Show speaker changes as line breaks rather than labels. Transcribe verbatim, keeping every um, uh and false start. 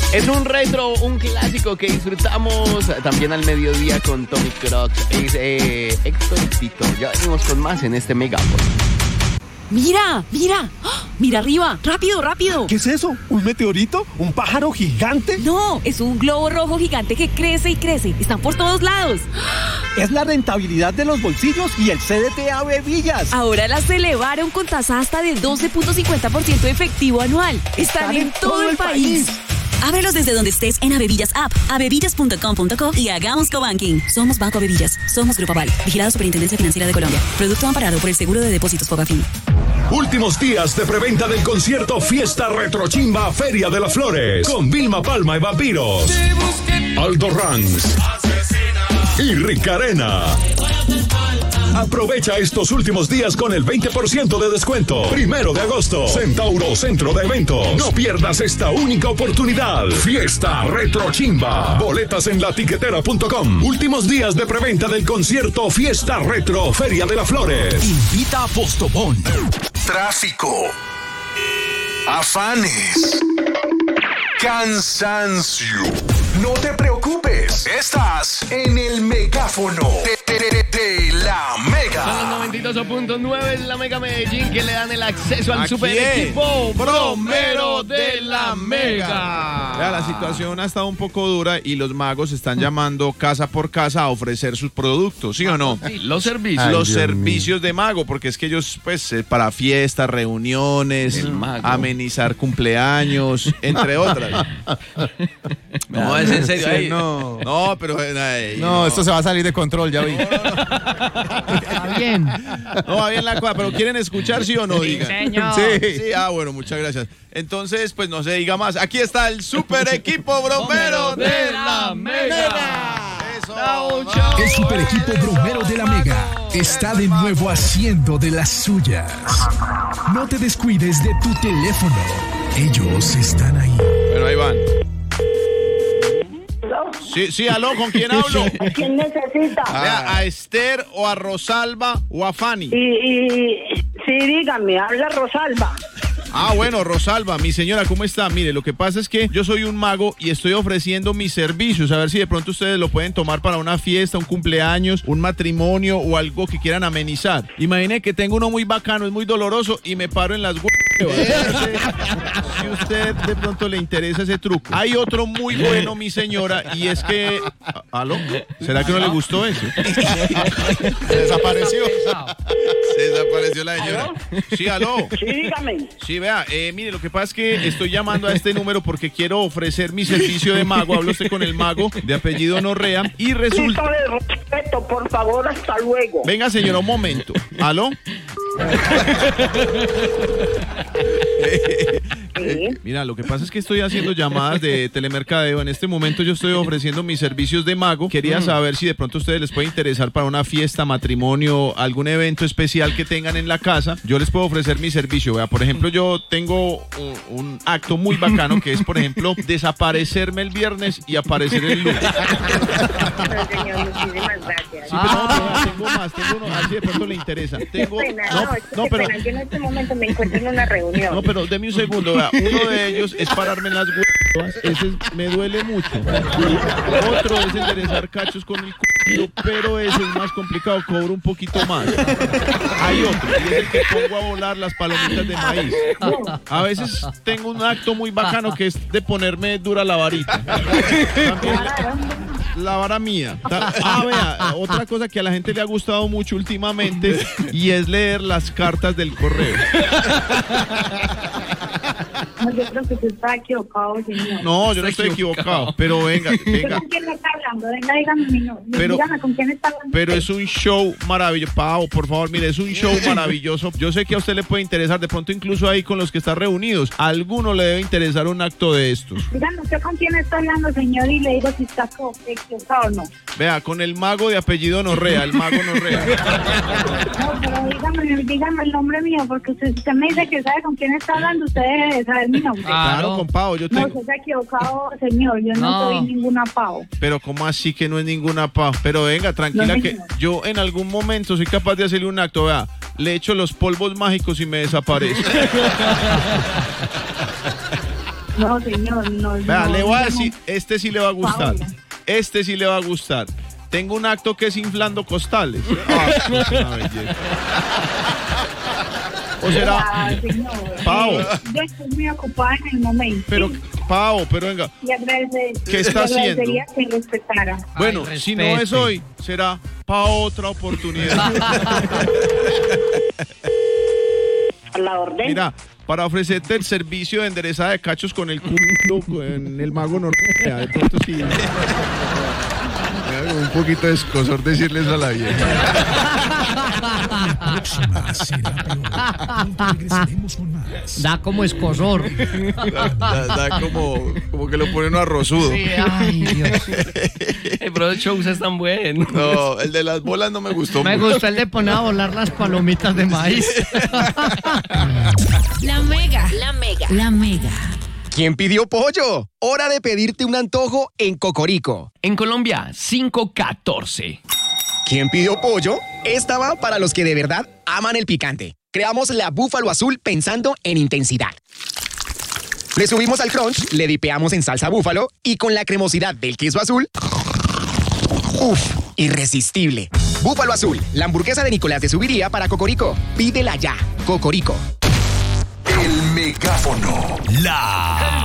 En un retro, un clásico que disfrutamos también al mediodía con Tommy Crocs. Es eh, Héctor y Tito. Ya venimos con más en este megáfono.
¡Mira! ¡Mira! ¡Oh! ¡Mira arriba! ¡Rápido, rápido!
¿Qué es eso? ¿Un meteorito? ¿Un pájaro gigante?
No, es un globo rojo gigante que crece y crece. Están por todos lados.
Es la rentabilidad de los bolsillos y el C D T A Bevillas.
Ahora las elevaron con tasa hasta del doce punto cincuenta por ciento efectivo anual. Están, Están en, en todo, todo el país. país.
Ábrelos desde donde estés en Avevillas App, avevillas punto com punto co y hagamos cobanking. Somos Banco Avevillas. Somos Grupo Aval. Vigilado Superintendencia Financiera de Colombia. Producto amparado por el Seguro de Depósitos Fogafín.
Últimos días de preventa del concierto Fiesta Retrochimba Feria de las Flores con Vilma Palma y Vampiros, Aldo Ranz y Rick Arena. Aprovecha estos últimos días con el veinte por ciento de descuento. Primero de agosto, Centauro Centro de Eventos. No pierdas esta única oportunidad. Fiesta Retrochimba. Boletas en latiquetera punto com. Últimos días de preventa del concierto Fiesta Retro Feria de las Flores.
Invita a Postobón. Tráfico. Afanes. Cansancio. No te preocupes. Estás en el megáfono de, de, de, de la Mega.
Son los noventa y dos punto nueve en la Mega Medellín que le dan el acceso al super
quién?
equipo bromero de la Mega.
Vea, la situación ha estado un poco dura y los magos están llamando casa por casa a ofrecer sus productos, ¿sí o no?
Sí, los servicios.
Ay, los
Dios
servicios
mío.
de mago, porque es que ellos, pues, eh, para fiestas, reuniones, amenizar cumpleaños, entre otras.
No, es en serio.
Sí, no, no, pero... Ay,
no, no, esto se va a salir de control, ya vi.
No, no, no. Está bien. No, va bien la cosa, pero ¿quieren escuchar, sí o no?
Sí,
digan.
señor.
Sí. Sí, ah, bueno, muchas gracias. Entonces, pues no se diga más. Aquí está el super equipo bromero de la Mega. Eso.
Chau, chau.
El super equipo bromero de la Mega está de nuevo haciendo de las suyas. No te descuides de tu teléfono. Ellos están ahí.
Bueno, ahí van. Sí, sí, aló, ¿con quién hablo?
¿A quién necesita?
A, a Esther o a Rosalba o a Fanny.
Y, y sí, dígame, habla Rosalba.
Ah, bueno, Rosalba, mi señora, ¿cómo está? Mire, lo que pasa es que yo soy un mago y estoy ofreciendo mis servicios, a ver si de pronto ustedes lo pueden tomar para una fiesta, un cumpleaños, un matrimonio o algo que quieran amenizar. Imagine que tengo uno muy bacano, es muy doloroso y me paro en las huevas. Si usted de pronto le interesa ese truco. Hay otro muy bueno, mi señora, y es que... ¿Aló? ¿Será que no le gustó eso?
Se desapareció.
Se desapareció la señora. Sí, aló.
Sí, dígame.
Sí, vea, eh, mire, lo que pasa es que estoy llamando a este número porque quiero ofrecer mi servicio de mago. Hablo usted con el mago de apellido Norrea y resulta...
de respeto, por favor, hasta luego.
Venga, señora, un momento. ¿Aló?
Sí.
Mira, lo que pasa es que estoy haciendo llamadas de telemercadeo. En este momento yo estoy ofreciendo mis servicios de mago. Quería saber si de pronto a ustedes les puede interesar para una fiesta, matrimonio, algún evento especial que tengan en la casa. Yo les puedo ofrecer mi servicio. Vea, por ejemplo, yo tengo un, un acto muy bacano que es, por ejemplo, desaparecerme el viernes y aparecer el lunes.
No, señor, muchísimas gracias.
Sí, pero no, pero tengo más, tengo uno, así de pronto le interesa. Tengo,
Qué pena,
no,
no,
no,
qué
pero,
pena. Yo en este momento me encuentro en una reunión.
no, pero deme un segundo, vea. Uno de ellos es pararme en las huevas, ese es- me duele mucho. Otro es enderezar cachos con el culo, pero ese es más complicado, cobro un poquito más. Hay otro, y es el que pongo a volar las palomitas de maíz. A veces tengo un acto muy bacano que es de ponerme dura la varita. También la vara mía. Ta- Ah, vea, otra cosa que a la gente le ha gustado mucho últimamente y es leer las cartas del correo.
No, yo creo que usted está equivocado, señor.
No, yo no estoy equivocado, pero venga, venga.
¿Con quién me está hablando? Venga, dígame mi nombre.
Pero-
Dígame con quién está hablando.
Pero es un show maravilloso. Pau, por favor, mire, es un show maravilloso. Yo sé que a usted le puede interesar, de pronto incluso ahí con los que están reunidos. A alguno le debe interesar un acto de estos.
Dígame usted con quién está hablando, señor, y le digo si está co- equivocado o no.
Vea, con el mago de apellido Norrea, el mago Norrea.
No, pero dígame, dígame el nombre mío, porque usted, si usted me dice que sabe con quién está hablando, usted debe saber mi nombre.
Claro, con Pau, yo
No,
tengo...
usted está equivocado, señor. Yo no,
No.
soy ninguna pavo.
Pero ¿cómo así que no es ninguna Pau? Pero venga, tranquila
No,
que
señor.
yo en algún momento soy capaz de hacerle un acto. Vea, le echo los polvos mágicos y me desaparece.
No, señor, no.
Vea,
no,
le voy a
no.
decir, este sí le va a gustar.
Paola.
Este sí le va a gustar. Tengo un acto que es inflando costales. Ah, es una belleza. O será,
Ah, señor.
Pao.
Eh, yo estoy muy ocupada en el momento.
pero, Pao, pero venga.
Y agradece,
¿Qué está
le
haciendo?
agradecería que respetara.
Bueno,
Ay,
si no es
respete.
hoy, será para otra oportunidad.
A la orden.
Mira, para ofrecerte el servicio de enderezada de cachos con el culo en el mago normal. De pronto sí. Me hago un poquito de escozor decirle eso a la vieja.
Próxima será peor. Pronto regresaremos con más.
Da como escosor.
Da, da como, como que lo ponen a rosudo.
Sí, ay, Dios.
El bro de shows es tan bueno.
No, el de las bolas no me gustó
Me
mucho.
gustó el de poner a volar las palomitas de maíz.
La Mega. La Mega. La Mega.
¿Quién pidió pollo? Hora de pedirte un antojo en Cocorico.
En Colombia, cinco catorce.
¿Quién pidió pollo? Esta va para los que de verdad aman el picante. Creamos la Búfalo Azul pensando en intensidad. Le subimos al crunch, le dipeamos en salsa búfalo y con la cremosidad del queso azul... ¡Uf! Irresistible. Búfalo Azul, la hamburguesa de Nicolás de Subiría para Cocorico. Pídela ya. Cocorico.
El megáfono. La